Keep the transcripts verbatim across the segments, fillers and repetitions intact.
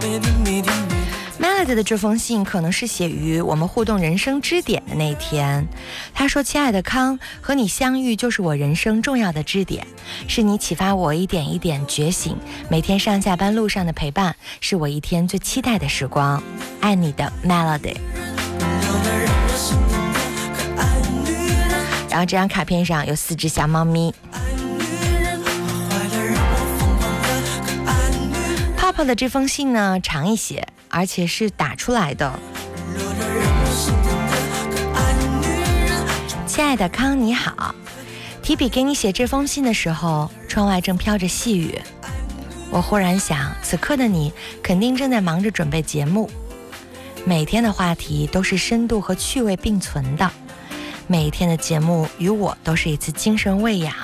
Melody 的这封信可能是写于我们互动人生支点的那天。他说：亲爱的康，和你相遇就是我人生重要的支点，是你启发我一点一点觉醒，每天上下班路上的陪伴，是我一天最期待的时光。爱你的 Melody。 然后这张卡片上有四只小猫咪。泡泡的这封信呢长一些，而且是打出来的。亲爱的康你好，提笔给你写这封信的时候，窗外正飘着细雨。我忽然想，此刻的你肯定正在忙着准备节目。每天的话题都是深度和趣味并存的，每一天的节目与我都是一次精神喂养。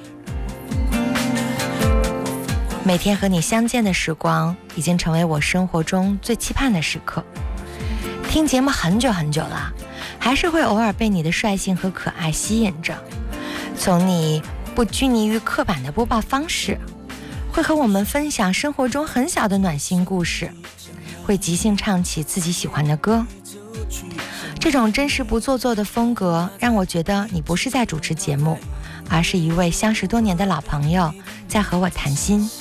每天和你相见的时光已经成为我生活中最期盼的时刻。听节目很久很久了，还是会偶尔被你的率性和可爱吸引着。从你不拘泥于刻板的播报方式，会和我们分享生活中很小的暖心故事，会即兴唱起自己喜欢的歌。这种真实不做作的风格让我觉得你不是在主持节目，而是一位相识多年的老朋友在和我谈心。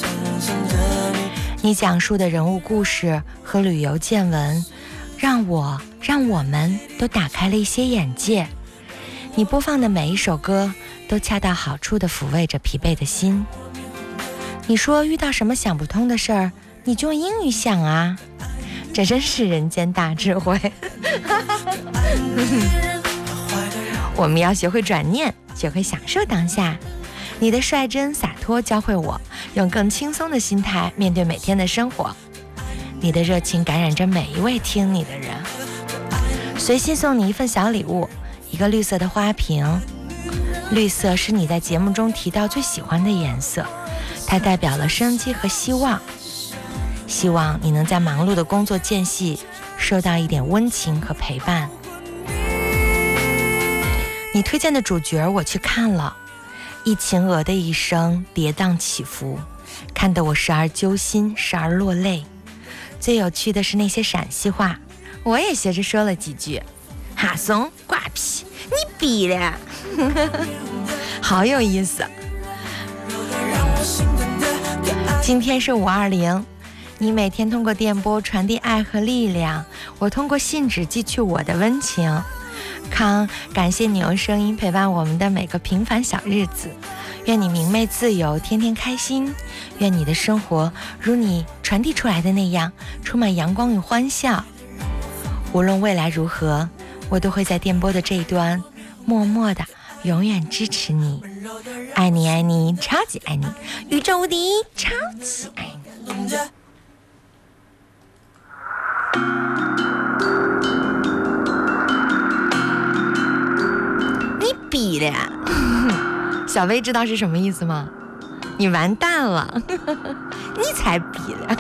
你讲述的人物故事和旅游见闻让我让我们都打开了一些眼界。你播放的每一首歌都恰到好处地抚慰着疲惫的心。你说遇到什么想不通的事儿，你就用英语想啊，这真是人间大智慧。我们要学会转念，学会享受当下。你的率真洒脱教会我用更轻松的心态面对每天的生活。你的热情感染着每一位听你的人。随心送你一份小礼物，一个绿色的花瓶。绿色是你在节目中提到最喜欢的颜色，它代表了生机和希望。希望你能在忙碌的工作间隙收到一点温情和陪伴。你推荐的主角我去看了，一晴娥的一生跌宕起伏，看得我时而揪心，时而落泪。最有趣的是那些陕西话，我也学着说了几句。哈怂挂屁，你逼的，好有意思。今天是五二零，你每天通过电波传递爱和力量，我通过信纸寄去我的温情。康，感谢你用声音陪伴我们的每个平凡小日子。愿你明媚自由，天天开心。愿你的生活如你传递出来的那样，充满阳光与欢笑。无论未来如何，我都会在电波的这一端默默的永远支持你。爱你爱你，超级爱你，宇宙无敌，超级爱你。你逼的呀！小薇知道是什么意思吗？你完蛋了，你才逼的。